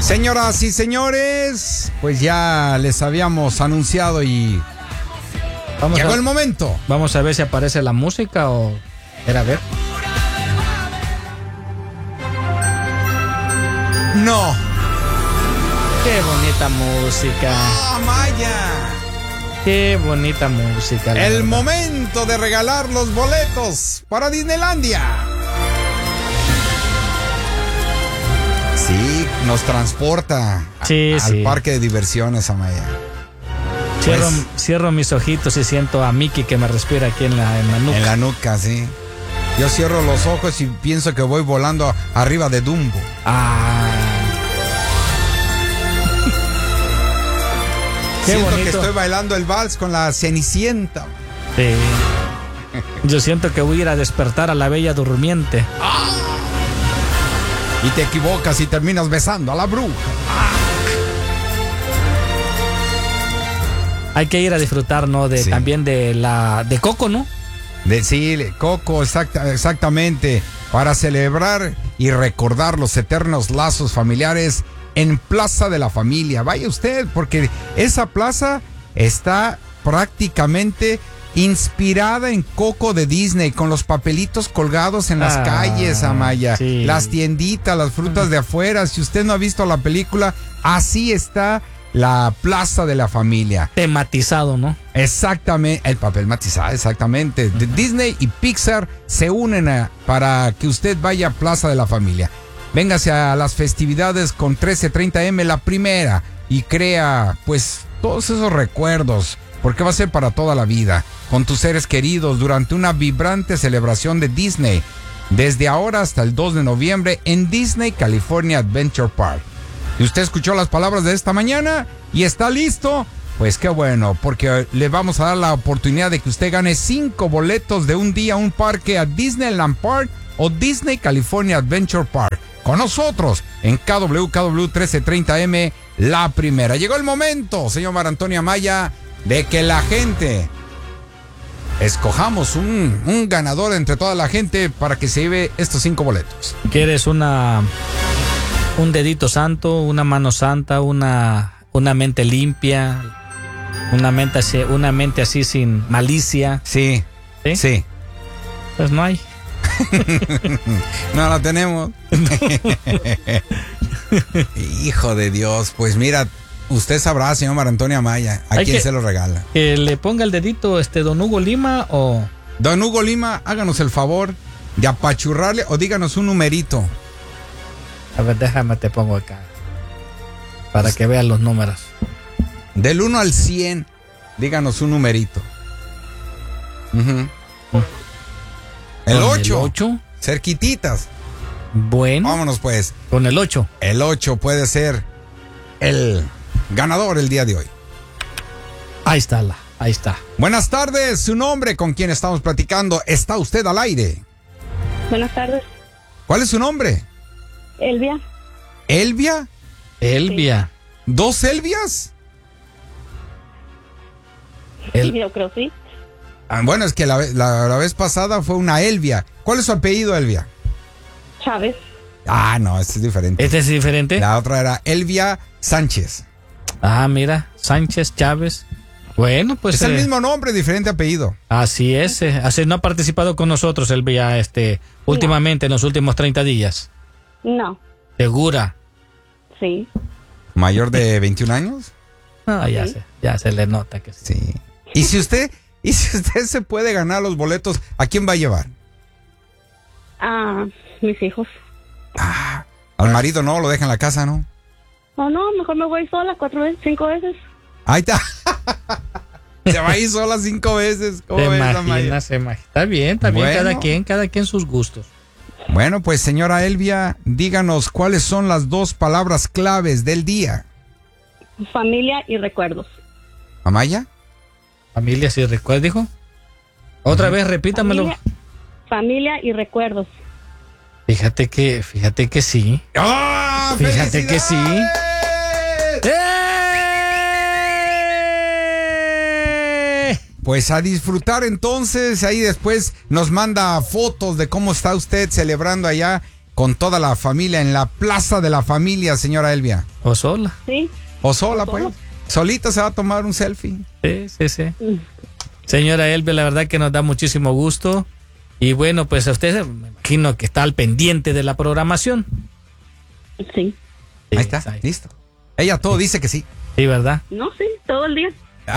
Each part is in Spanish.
Señoras y señores, pues ya les habíamos anunciado y llegó el momento. Vamos a ver si aparece la música o... Era a ver. No. Qué bonita música. ¡Ah, Maya! Qué bonita música. El momento de regalar los boletos para Disneylandia. Sí, nos transporta al parque de diversiones, Amaya. Cierro mis ojitos y siento a Mickey que me respira aquí en la nuca. En la nuca, sí. Yo cierro los ojos y pienso que voy volando arriba de Dumbo. Siento bonito. Que estoy bailando el vals con la Cenicienta. Sí. Yo siento que voy a ir a despertar a la Bella Durmiente. Y te equivocas y terminas besando a la bruja. Hay que ir a disfrutar, ¿no? También de Coco, ¿no? Sí, Coco, exactamente. Para celebrar y recordar los eternos lazos familiares en Plaza de la Familia. Vaya usted, porque esa plaza está prácticamente inspirada en Coco de Disney, con los papelitos colgados en las calles, Amaya. Sí. Las tienditas, las frutas de afuera. Si usted no ha visto la película, así está la Plaza de la Familia. Tematizado, ¿no? Exactamente, el papel matizado, exactamente. Disney y Pixar se unen para que usted vaya a Plaza de la Familia. Véngase a las festividades con 1330M, la primera, y crea, pues, todos esos recuerdos, porque va a ser para toda la vida, con tus seres queridos durante una vibrante celebración de Disney, desde ahora hasta el 2 de noviembre en Disney California Adventure Park. ¿Y usted escuchó las palabras de esta mañana y está listo? Pues qué bueno, porque le vamos a dar la oportunidad de que usted gane 5 boletos de un día a un parque a Disneyland Park o Disney California Adventure Park. Con nosotros en KWKW 1330M, la primera. Llegó el momento, señor Mar Antonio Amaya, de que la gente escojamos un ganador entre toda la gente para que se lleve estos 5 boletos. ¿Quieres un dedito santo, una mano santa, una mente limpia, una mente así sin malicia? Sí. Sí. Pues no hay. No la tenemos. Hijo de Dios, pues mira, usted sabrá, señor Mar Antonio Amaya, a quién se lo regala. Que le ponga el dedito don Hugo Lima o... Don Hugo Lima, háganos el favor de apachurrarle o díganos un numerito. A ver, déjame, te pongo acá para que vean los números. Del 1 al 100, díganos un numerito. El 8. ¿El 8? Cerquititas. Bueno. Vámonos pues. Con el 8. El 8 puede ser el ganador el día de hoy. Ahí está. Buenas tardes, su nombre, con quién estamos platicando. Está usted al aire. Buenas tardes. ¿Cuál es su nombre? Elvia. ¿Elvia? Elvia. Sí. ¿2 Elvias? Yo creo sí. Bueno, es que la vez pasada fue una Elvia. ¿Cuál es su apellido, Elvia? Chávez. No, este es diferente. ¿Este es diferente? La otra era Elvia Sánchez. Mira, Sánchez, Chávez. Bueno, pues... Es el mismo nombre, diferente apellido. Así es. Así no ha participado con nosotros, Elvia, últimamente, en los últimos 30 días. No. ¿Segura? Sí. ¿Mayor de 21 años? No, ya se le nota que sí. Sí. ¿Y si usted se puede ganar los boletos, ¿a quién va a llevar? A mis hijos. Al marido no, lo deja en la casa, ¿no? No, mejor me voy sola 5 veces. Ahí está. Se va a ir sola 5 veces. ¿Cómo ves, Amaya? Está bien, bueno. cada quien sus gustos. Bueno, pues señora Elvia, díganos cuáles son las 2 palabras claves del día. Familia y recuerdos. ¿Amaya? Familia y recuerdos, dijo. Otra vez, repítamelo. Familia y recuerdos. Fíjate que sí. ¡Ah! Fíjate que sí. Pues a disfrutar entonces, ahí después nos manda fotos de cómo está usted celebrando allá con toda la familia en la Plaza de la Familia, señora Elvia. ¿O sola? Sí. O sola, pues. Sola. Solita se va a tomar un selfie. Sí. Señora Elvia, la verdad que nos da muchísimo gusto. Y bueno, pues a usted me imagino que está al pendiente de la programación. Sí. Sí, Ahí está, listo. Ella todo dice que sí. Sí, ¿verdad? No, sí, todo el día.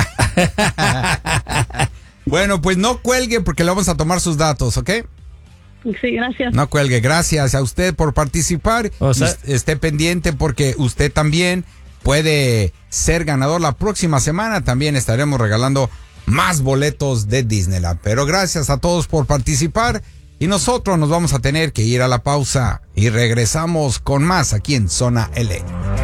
Bueno, pues no cuelgue porque le vamos a tomar sus datos, ¿ok? Sí, gracias. No cuelgue. Gracias a usted por participar. O sea, esté pendiente porque usted también puede ser ganador la próxima semana. También estaremos regalando más boletos de Disneyland. Pero gracias a todos por participar y nosotros nos vamos a tener que ir a la pausa y regresamos con más aquí en Zona LA.